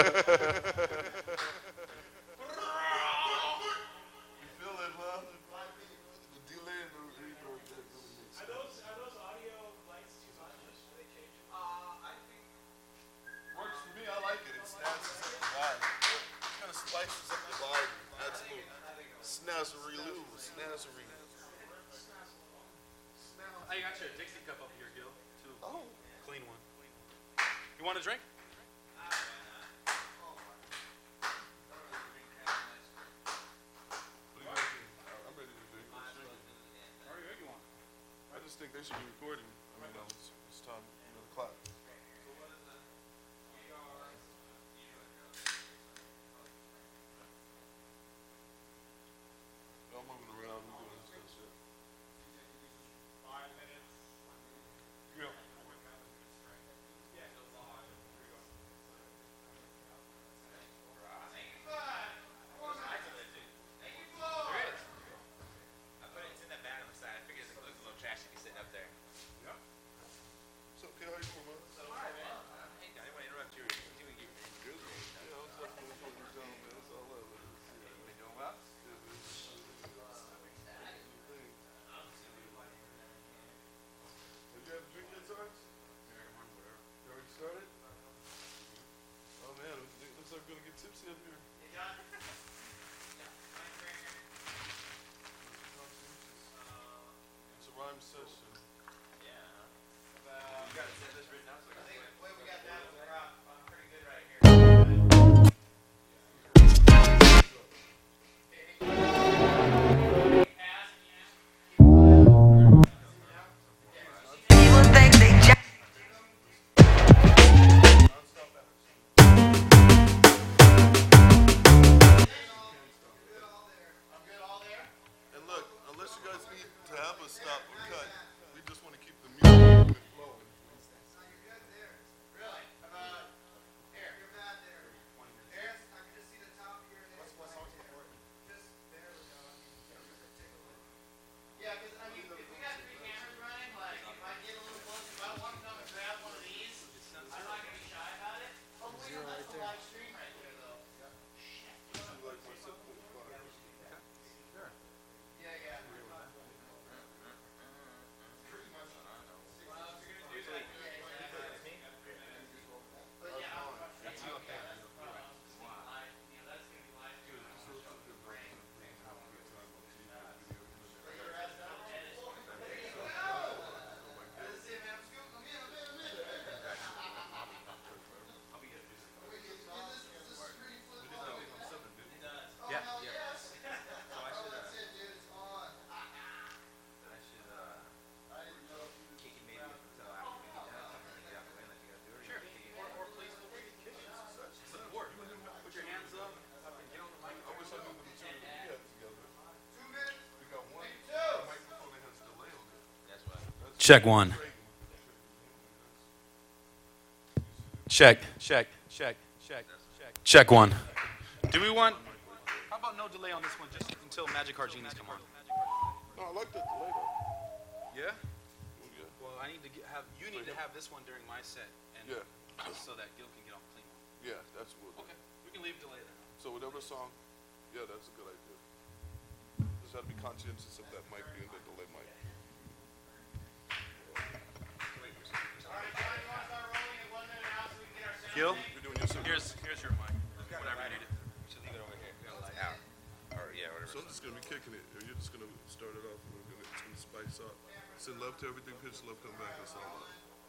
feel it, huh? The delay in the reverb that really makes sense. Are those audio lights too much? Are they change? I think works for me. I like it. It snazes up the vibe. It kind of spices up the vibe. Adds a little snazzery-loo, snazzery. I got you a Dixie cup up here, Gil. Too. Oh. Clean one. You want a drink? What do you guys think? I'm ready to drink. Let's drink it. You want? I just think they should be recording. I mean, it's time. The clock. I'm moving around. I'm doing this shit. 5 minutes. Yeah. It's okay. How you doing, man? Yeah, I was definitely putting you down, man. That's all love. Have you had a drink yet, Sarge? You already started? Oh, man. It looks like we're going to get tipsy up here. It's a rhyme session. And look, unless you guys need to have us stop or cut, we just want to keep the music flowing. Yeah, because I mean, if we got 3 cameras running, like if I get a little close, if I want to come and grab one of these, I'm not gonna be shy about it. Oh wait, no, that's the live stream right there, though. Shit. Like myself with the clock. Yeah, yeah. But yeah, that's you up there. Yeah. Put your hands up. Get on the mic. I wish I knew the material we had together. 2 minutes. We got one. The microphone that has delay on it. That's right. That's Check one. great. Check. Check one. Do we want? How about no delay on this one, just until Magic Card Genies come on? No, I like that delay though. Yeah. We're good. Well, I need to have. You need to have this one during my set, and Yeah. so that Gil can get on clean one. Yeah, that's what. Okay. We can leave delay then. So whatever song, yeah, that's a good idea. Just have to be conscientious of that mic being the delay mic. Gil, You're doing your segment. here's your mic. Whatever you need it. So I'm just gonna be kicking it, or you're just gonna start it off. It's gonna spice up. Send love to everything, pitch love, come back, and so on.